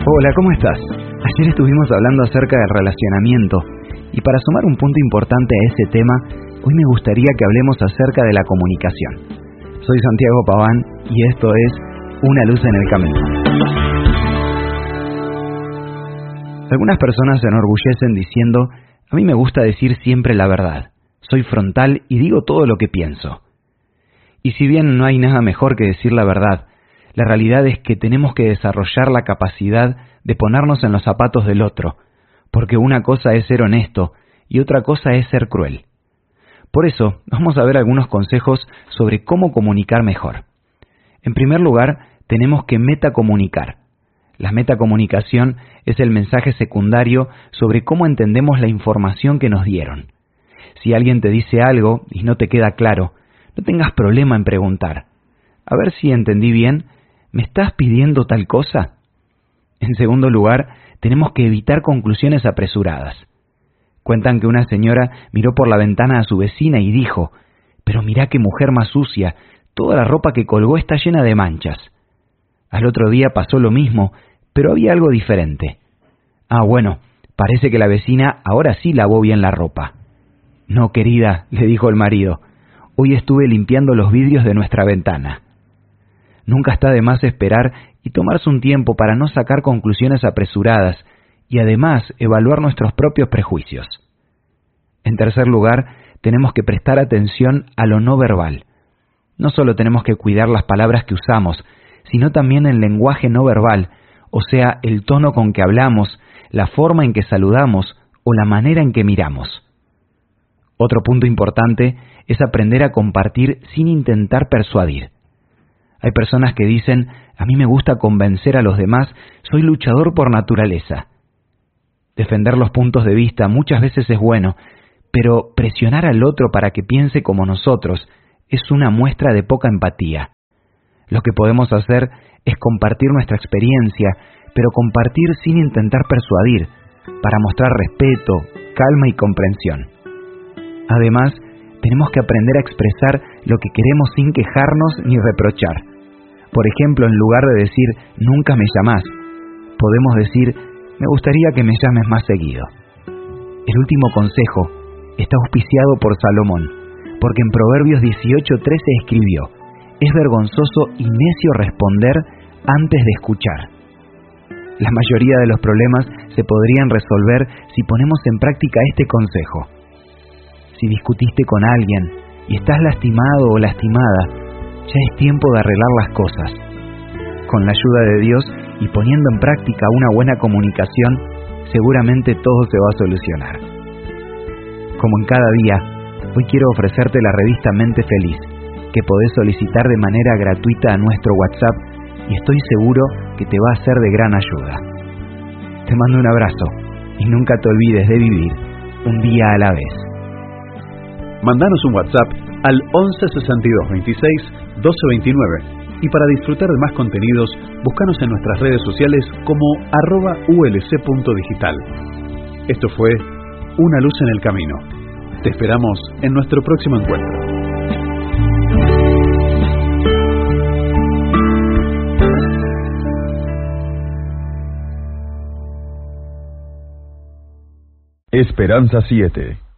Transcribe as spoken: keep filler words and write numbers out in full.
Hola, ¿cómo estás? Ayer estuvimos hablando acerca del relacionamiento y para sumar un punto importante a ese tema, hoy me gustaría que hablemos acerca de la comunicación. Soy Santiago Paván y esto es Una luz en el camino. Algunas personas se enorgullecen diciendo, a mí me gusta decir siempre la verdad, soy frontal y digo todo lo que pienso. Y si bien no hay nada mejor que decir la verdad, la realidad es que tenemos que desarrollar la capacidad de ponernos en los zapatos del otro, porque una cosa es ser honesto y otra cosa es ser cruel. Por eso, vamos a ver algunos consejos sobre cómo comunicar mejor. En primer lugar, tenemos que metacomunicar. La metacomunicación es el mensaje secundario sobre cómo entendemos la información que nos dieron. Si alguien te dice algo y no te queda claro, no tengas problema en preguntar. A ver si entendí bien, ¿me estás pidiendo tal cosa? En segundo lugar, tenemos que evitar conclusiones apresuradas. Cuentan que una señora miró por la ventana a su vecina y dijo, «Pero mirá qué mujer más sucia, toda la ropa que colgó está llena de manchas». Al otro día pasó lo mismo, pero había algo diferente. «Ah, bueno, parece que la vecina ahora sí lavó bien la ropa». «No, querida», le dijo el marido, «hoy estuve limpiando los vidrios de nuestra ventana». Nunca está de más esperar y tomarse un tiempo para no sacar conclusiones apresuradas y además evaluar nuestros propios prejuicios. En tercer lugar, tenemos que prestar atención a lo no verbal. No solo tenemos que cuidar las palabras que usamos, sino también el lenguaje no verbal, o sea, el tono con que hablamos, la forma en que saludamos o la manera en que miramos. Otro punto importante es aprender a compartir sin intentar persuadir. Hay personas que dicen, a mí me gusta convencer a los demás, soy luchador por naturaleza. Defender los puntos de vista muchas veces es bueno, pero presionar al otro para que piense como nosotros es una muestra de poca empatía. Lo que podemos hacer es compartir nuestra experiencia, pero compartir sin intentar persuadir, para mostrar respeto, calma y comprensión. Además, tenemos que aprender a expresar lo que queremos sin quejarnos ni reprochar. Por ejemplo, en lugar de decir, nunca me llamás, podemos decir, me gustaría que me llames más seguido. El último consejo está auspiciado por Salomón, porque en Proverbios dieciocho trece escribió, es vergonzoso y necio responder antes de escuchar. La mayoría de los problemas se podrían resolver si ponemos en práctica este consejo. Si discutiste con alguien y estás lastimado o lastimada, ya es tiempo de arreglar las cosas. Con la ayuda de Dios y poniendo en práctica una buena comunicación, seguramente todo se va a solucionar. Como en cada día, hoy quiero ofrecerte la revista Mente Feliz, que podés solicitar de manera gratuita a nuestro WhatsApp y estoy seguro que te va a ser de gran ayuda. Te mando un abrazo y nunca te olvides de vivir un día a la vez. Mandanos un WhatsApp al once sesenta y dos veintiséis doce veintinueve y para disfrutar de más contenidos, búscanos en nuestras redes sociales como arroba ulc.digital. Esto fue Una luz en el camino. Te esperamos en nuestro próximo encuentro. Esperanza siete.